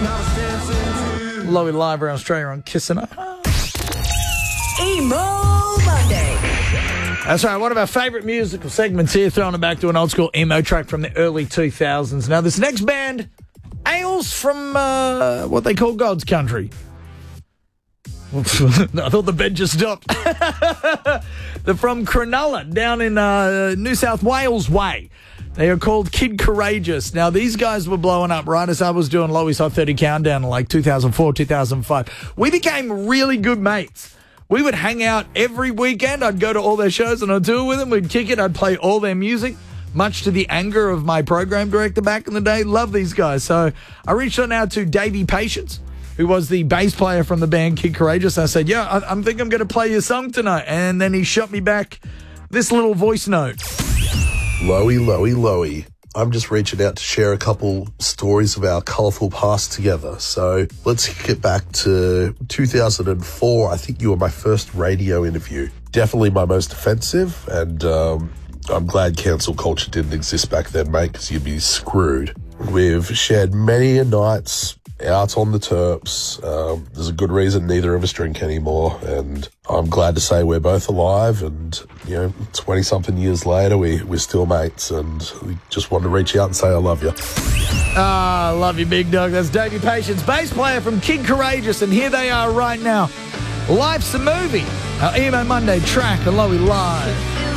Lowy live around Australia on Kissin'. Emo Monday. That's right, one of our favourite musical segments here, throwing it back to an old school emo track from the early 2000s. Now, this next band hails from what they call God's country. I thought the bed just stopped. They're from Cronulla, down in New South Wales way. They are called Kid Courageous. Now, these guys were blowing up right as I was doing Lowy's Hot 30 Countdown in like 2004, 2005. We became really good mates. We would hang out every weekend. I'd go to all their shows and I'd tour with them. We'd kick it. I'd play all their music, much to the anger of my program director back in the day. Love these guys. So I reached out now to Davey Patience, who was the bass player from the band Kid Courageous. I said, yeah, I think I'm going to play your song tonight. And then he shot me back this little voice note. Lowy, Lowy, Lowy. I'm just reaching out to share a couple stories of our colourful past together. So let's get back to 2004. I think you were my first radio interview. Definitely my most offensive, and I'm glad cancel culture didn't exist back then, mate, because you'd be screwed. We've shared many a nights out on the terps. There's a good reason neither of us drink anymore, and I'm glad to say we're both alive, and 20-something years later we're still mates, and we just wanted to reach out and say I love you. I love you, big dog. That's Davey Patience, bass player from Kid Courageous, and here they are right now. Life's a Movie, our Emo Monday track on Lowy Live.